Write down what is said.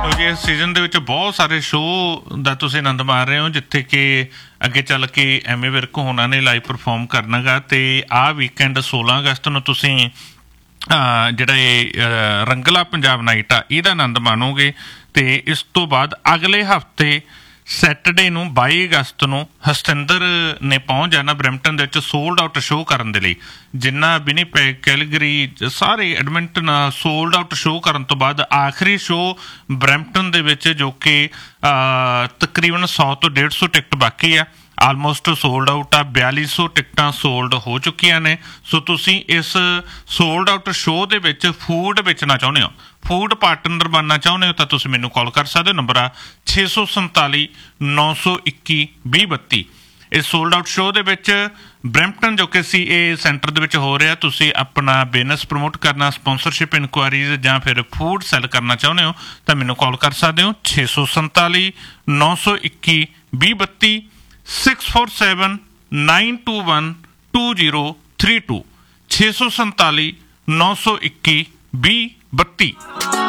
ਜੀ ਇਸ ਸੀਜ਼ਨ ਦੇ ਵਿੱਚ ਬਹੁਤ ਸਾਰੇ ਸ਼ੋਅ ਦਾ ਤੁਸੀਂ ਆਨੰਦ ਮਾਣ ਰਹੇ ਹੋ, ਜਿੱਥੇ ਕਿ ਅੱਗੇ ਚੱਲ ਕੇ ਐਮਏ ਵਿਰਕ ਹੋਣਾ ਨੇ ਲਾਈਵ ਪਰਫਾਰਮ ਕਰਨਾ ਗਾ। ਅਤੇ ਆਹ ਵੀਕਐਂਡ 16 ਅਗਸਤ ਨੂੰ ਤੁਸੀਂ ਜਿਹੜਾ ਇਹ ਰੰਗਲਾ ਪੰਜਾਬ ਨਾਈਟ ਆ ਇਹਦਾ ਆਨੰਦ ਮਾਣੋਗੇ। ਅਤੇ ਇਸ ਤੋਂ ਬਾਅਦ ਅਗਲੇ ਹਫ਼ਤੇ ਸੈਟਰਡੇ ਨੂੰ 22 ਅਗਸਤ ਨੂੰ ਹਸਤਿੰਦਰ ਨੇ ਪਹੁੰਚ ਜਾਣਾ ਬਰੈਂਪਟਨ ਦੇ ਵਿੱਚ ਸੋਲਡ ਆਊਟ ਸ਼ੋਅ ਕਰਨ ਦੇ ਲਈ। ਜਿੰਨਾ ਵਿਨੀਪੈਗ, ਕੈਲਗਰੀ ਸਾਰੇ ਐਡਮਿੰਟਨ ਸੋਲਡ ਆਊਟ ਸ਼ੋਅ ਕਰਨ ਤੋਂ ਬਾਅਦ ਆਖਰੀ ਸ਼ੋਅ ਬਰੈਂਪਟਨ ਦੇ ਵਿੱਚ, ਜੋ ਕਿ ਤਕਰੀਬਨ 100 ਤੋਂ 150 ਟਿਕਟ ਬਾਕੀ ਆ, ਆਲਮੋਸਟ ਸੋਲਡ ਆਊਟ ਆ। 4200 ਟਿਕਟਾਂ ਸੋਲਡ ਹੋ ਚੁੱਕੀਆਂ ਨੇ। ਸੋ ਤੁਸੀਂ ਇਸ ਸੋਲਡ ਆਊਟ ਸ਼ੋਅ ਦੇ ਵਿੱਚ ਫੂਡ ਵੇਚਣਾ ਚਾਹੁੰਦੇ ਹੋ, ਫੂਡ ਪਾਰਟਨਰ ਬਣਨਾ ਚਾਹੁੰਦੇ ਹੋ, ਤਾਂ ਤੁਸੀਂ ਮੈਨੂੰ ਕਾਲ ਕਰ ਸਕਦੇ ਹੋ। ਨੰਬਰ ਆ 647 921 2032। ਇਸ ਸੋਲਡ ਆਊਟ ਸ਼ੋਅ ਦੇ ਵਿੱਚ ਬਰੈਂਪਟਨ, ਜੋ ਕਿ CA ਸੈਂਟਰ ਦੇ ਵਿੱਚ ਹੋ ਰਿਹਾ, ਤੁਸੀਂ ਆਪਣਾ ਬਿਜ਼ਨਸ ਪ੍ਰਮੋਟ ਕਰਨਾ, ਸਪੋਂਸਰਸ਼ਿਪ ਇਨਕੁਆਇਰੀਜ਼ ਜਾਂ ਫਿਰ ਫੂਡ ਸੈਲ ਕਰਨਾ ਚਾਹੁੰਦੇ ਹੋ, ਤਾਂ ਮੈਨੂੰ ਕਾਲ ਕਰ ਸਕਦੇ ਹੋ 647 921 2032 647 921 2032 647 921 2032।